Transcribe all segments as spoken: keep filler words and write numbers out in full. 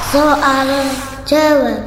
Soal jawab.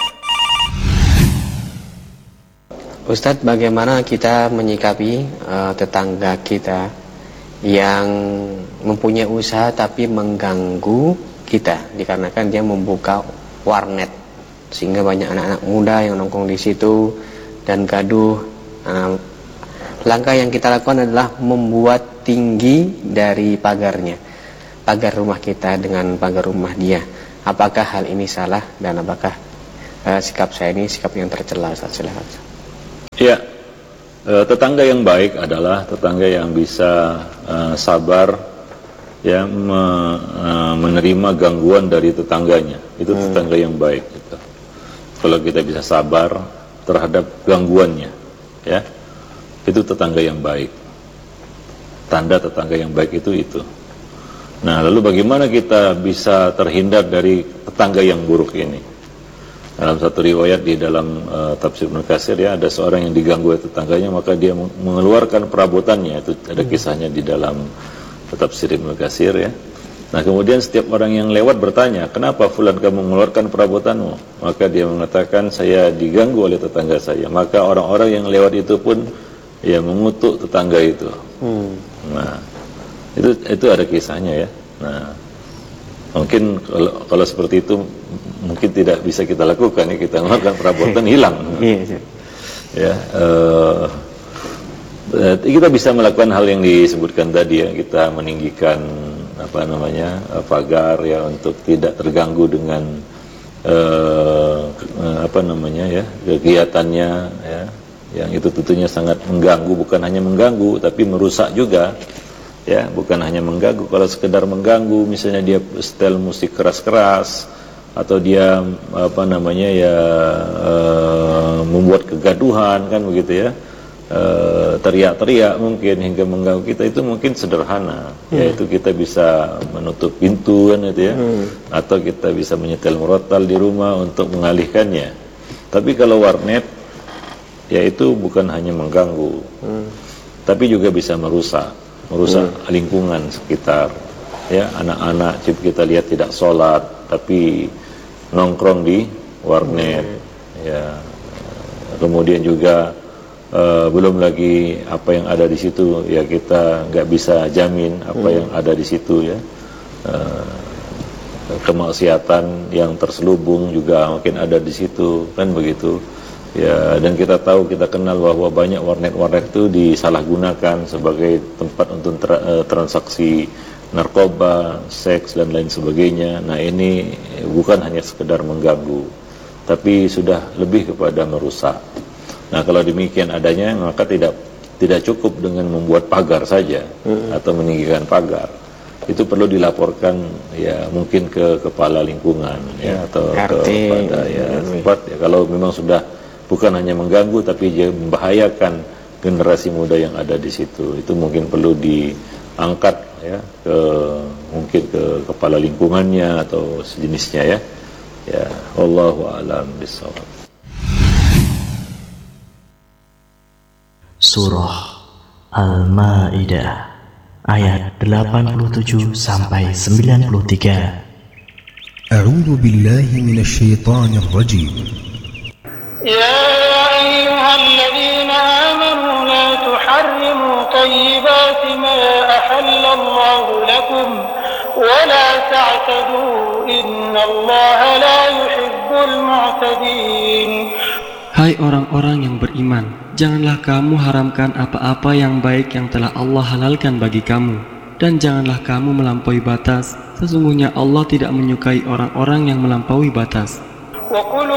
Ustadz, bagaimana kita menyikapi uh, tetangga kita yang mempunyai usaha tapi mengganggu kita dikarenakan dia membuka warnet sehingga banyak anak-anak muda yang nongkrong di situ dan gaduh. Uh, langkah yang kita lakukan adalah membuat tinggi dari pagarnya, pagar rumah kita dengan pagar rumah dia. Apakah hal ini salah dan apakah uh, sikap saya ini sikap yang tercela? Silakan. Ya, tetangga yang baik adalah tetangga yang bisa uh, sabar, ya, me, uh, menerima gangguan dari tetangganya. Itu hmm. tetangga yang baik. Gitu. Kalau kita bisa sabar terhadap gangguannya, ya, itu tetangga yang baik. Tanda tetangga yang baik itu itu. Nah, lalu bagaimana kita bisa terhindar dari tetangga yang buruk ini? Dalam satu riwayat di dalam uh, tafsir Ibnu Katsir, ya, ada seorang yang diganggu oleh tetangganya, maka dia mengeluarkan perabotannya. Itu ada kisahnya di dalam tafsir Ibnu Katsir, ya. Nah, kemudian setiap orang yang lewat bertanya, kenapa fulan kamu mengeluarkan perabotanmu? Maka dia mengatakan, saya diganggu oleh tetangga saya. Maka orang-orang yang lewat itu pun ya mengutuk tetangga itu. Hmm. Nah, itu itu ada kisahnya, ya. Nah, mungkin kalau, kalau seperti itu mungkin tidak bisa kita lakukan, ya, kita melakukan perabotan hilang. Ya, uh, kita bisa melakukan hal yang disebutkan tadi, ya, kita meninggikan apa namanya pagar, ya, untuk tidak terganggu dengan uh, apa namanya ya kegiatannya, ya, yang itu tentunya sangat mengganggu, bukan hanya mengganggu tapi merusak juga. Ya, bukan hanya mengganggu. Kalau sekedar mengganggu, misalnya dia setel musik keras-keras atau dia apa namanya ya uh, membuat kegaduhan, kan begitu, ya, uh, teriak-teriak mungkin hingga mengganggu kita, itu mungkin sederhana, hmm. yaitu kita bisa menutup pintu, kan, itu, ya, hmm. atau kita bisa menyetel murotal di rumah untuk mengalihkannya. Tapi kalau warnet, ya, itu bukan hanya mengganggu, hmm. tapi juga bisa merusak. merusak hmm. lingkungan sekitar, ya, anak-anak kita lihat tidak sholat tapi nongkrong di warnet, hmm. ya, kemudian juga uh, belum lagi apa yang ada di situ, ya, kita nggak bisa jamin apa hmm. yang ada di situ, ya, uh, kemaksiatan yang terselubung juga mungkin ada di situ, kan begitu. Ya, dan kita tahu, kita kenal bahwa banyak warnet-warnet itu disalahgunakan sebagai tempat untuk tra transaksi narkoba, seks, dan lain sebagainya. Nah, ini bukan hanya sekedar mengganggu, tapi sudah lebih kepada merusak. Nah, kalau demikian adanya, maka tidak tidak cukup dengan membuat pagar saja hmm. atau meninggikan pagar. Itu perlu dilaporkan, ya, mungkin ke kepala lingkungan, ya, atau R T, kepada, ya, tempat, ya, kalau memang sudah bukan hanya mengganggu tapi dia membahayakan generasi muda yang ada di situ, itu mungkin perlu diangkat, ya, ke mungkin ke kepala lingkungannya atau sejenisnya, ya. Ya, wallahu a'lam bishawab. Surah Al-Maidah ayat delapan puluh tujuh sampai sembilan puluh tiga. A'udzu billahi minasy syaithanir rajim. يا أيها الذين آمنوا لا تحرموا طيبات ما أحل الله لكم ولا تعتدوا إن الله لا يحب المعتدين. Hai orang-orang yang beriman, janganlah kamu haramkan apa-apa yang baik yang telah Allah halalkan bagi kamu, dan janganlah kamu melampaui batas. Sesungguhnya Allah tidak menyukai orang-orang yang melampaui batas.